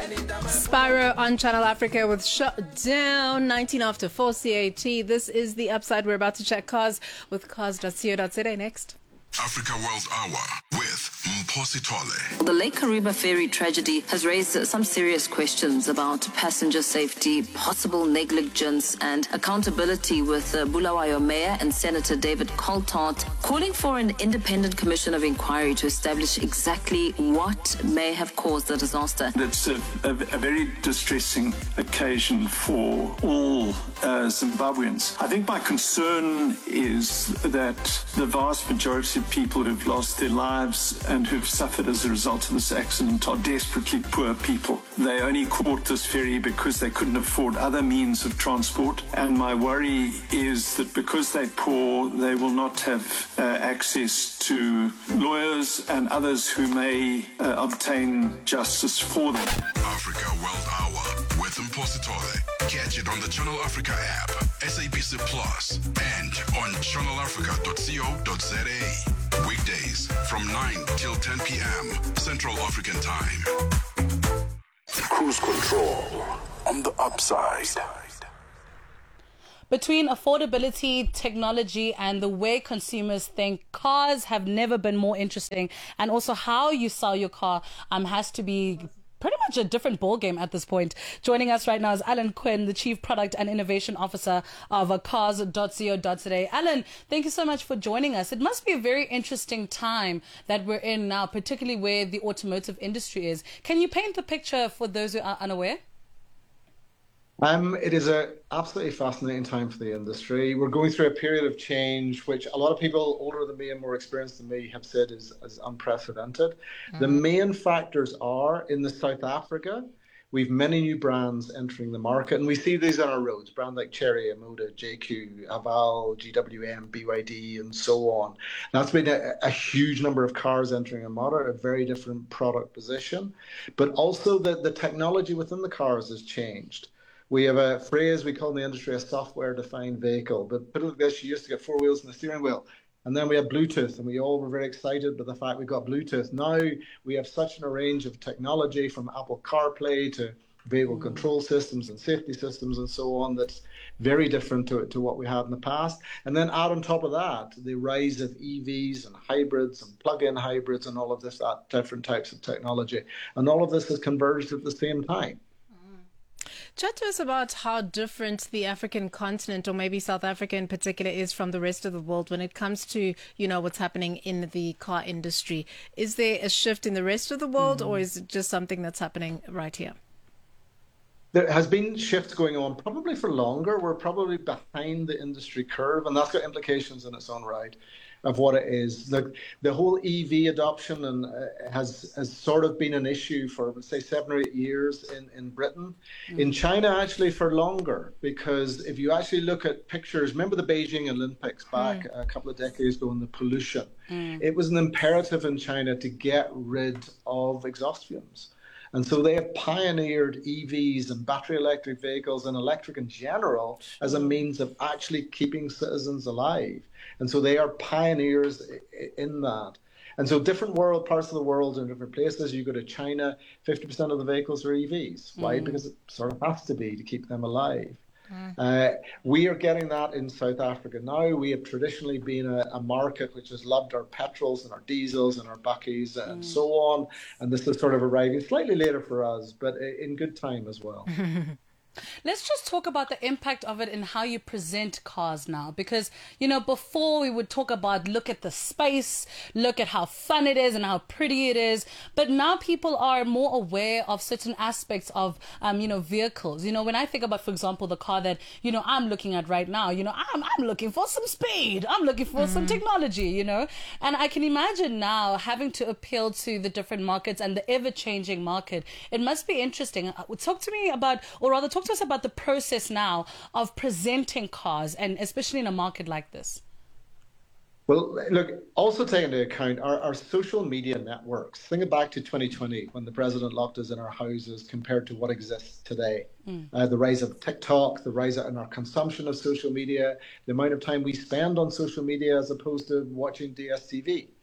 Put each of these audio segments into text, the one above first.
Spyro on Channel Africa with Shutdown, 19 after 4 CAT. This is The Upside. We're about to check cars with cars.co.za next. Africa World Hour with Mphosi Tole. The Lake Kariba ferry tragedy has raised some serious questions about passenger safety, possible negligence and accountability, with Bulawayo Mayor and Senator David Coltart calling for an independent commission of inquiry to establish exactly what may have caused the disaster. It's a very distressing occasion for all Zimbabweans. I think my concern is that the vast majority of people who've lost their lives and who've suffered as a result of this accident are desperately poor people. They only caught this ferry because they couldn't afford other means of transport. And my worry is that because they're poor, they will not have access to lawyers and others who may obtain justice for them. Africa World Hour with Mphosi Tole. Catch it on the Channel Africa app, SABC Plus, and on channelafrica.co.za. Weekdays from 9 till 10 p.m. Central African Time. Cruise Control on the Upside. Between affordability, technology, and the way consumers think, cars have never been more interesting. And also how you sell your car has to be pretty much a different ballgame at this point. Joining us right now is Alan Quinn, the Chief Product and Innovation Officer of cars.co.za. Alan, thank you so much for joining us. It must be a very interesting time that we're in now, particularly where the automotive industry is. Can you paint the picture for those who are unaware? It is an absolutely fascinating time for the industry. We're going through a period of change, which a lot of people older than me and more experienced than me have said is unprecedented. The main factors are in the South Africa. We've many new brands entering the market, and we see these on our roads. Brands like Chery, Amoda, JQ, Aval, GWM, BYD, and so on. That's been a huge number of cars entering a market, a very different product position. But also the technology within the cars has changed. We have a phrase we call in the industry a software-defined vehicle. But put it like this, you used to get four wheels and a steering wheel. And then we had Bluetooth, and we all were very excited by the fact we got Bluetooth. Now we have such a range of technology, from Apple CarPlay to vehicle control systems and safety systems and so on, that's very different to what we had in the past. And then add on top of that the rise of EVs and hybrids and plug-in hybrids and all of this, different types of technology. And all of this has converged at the same time. Chat to us about how different the African continent, or maybe South Africa in particular, is from the rest of the world when it comes to, what's happening in the car industry. Is there a shift in the rest of the world, or is it just something that's happening right here? There has been shifts going on probably for longer. We're probably behind the industry curve, and that's got implications in its own right of what it is. The whole EV adoption has sort of been an issue for, let's say, 7 or 8 years in Britain. In China, actually, for longer, because if you actually look at pictures, remember the Beijing Olympics back a couple of decades ago, and the pollution. It was an imperative in China to get rid of exhaust fumes. And so they have pioneered EVs and battery electric vehicles and electric in general as a means of actually keeping citizens alive. And so they are pioneers in that. And so different parts of the world in different places. You go to China, 50% of the vehicles are EVs. Why? Because it sort of has to be to keep them alive. We are getting that in South Africa now. We have traditionally been a market which has loved our petrols and our diesels and our buckies and so on. And this is sort of arriving slightly later for us, but in good time as well. Let's just talk about the impact of it and how you present cars now. Because, before we would talk about, look at the space, look at how fun it is and how pretty it is. But now people are more aware of certain aspects of, vehicles. When I think about, for example, the car that, I'm looking at right now, I'm looking for some speed. I'm looking for some technology, And I can imagine now having to appeal to the different markets and the ever-changing market. It must be interesting. Talk to us about the process now of presenting cars, and especially in a market like this. Well, look, also take into account our social media networks. Think back to 2020 when the president locked us in our houses compared to what exists today. The rise of TikTok, the rise in our consumption of social media, the amount of time we spend on social media as opposed to watching DSTV.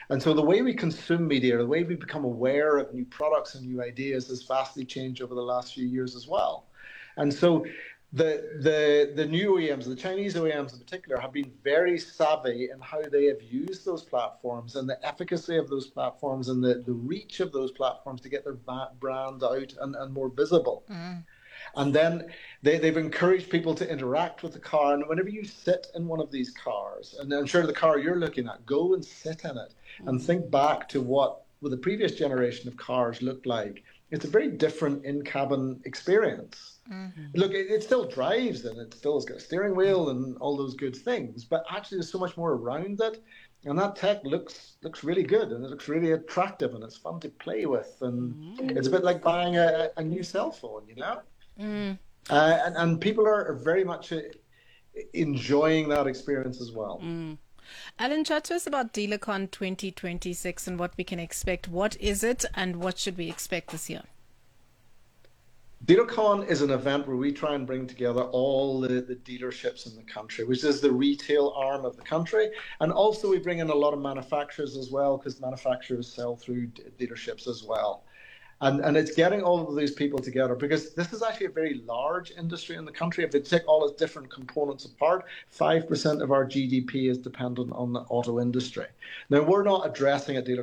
And so the way we consume media, the way we become aware of new products and new ideas has vastly changed over the last few years as well. And so the new OEMs, the Chinese OEMs in particular, have been very savvy in how they have used those platforms and the efficacy of those platforms and the reach of those platforms to get their brand out and more visible. And then they've encouraged people to interact with the car. And whenever you sit in one of these cars, and I'm sure the car you're looking at, go and sit in it and think back to what the previous generation of cars looked like. It's a very different in-cabin experience. Look, it still drives and it still has got a steering wheel and all those good things, but actually there's so much more around it. And that tech looks really good and it looks really attractive and it's fun to play with. And it's a bit like buying a new cell phone, you know? And people are very much enjoying that experience as well. Alan, chat to us about DealerCon 2026 and what we can expect. What is it and what should we expect this year? DealerCon is an event where we try and bring together all the dealerships in the country, which is the retail arm of the country. And also we bring in a lot of manufacturers as well, because manufacturers sell through dealerships as well. And it's getting all of these people together because this is actually a very large industry in the country. If they take all its different components apart, 5% of our GDP is dependent on the auto industry. Now, we're not addressing at DealerCon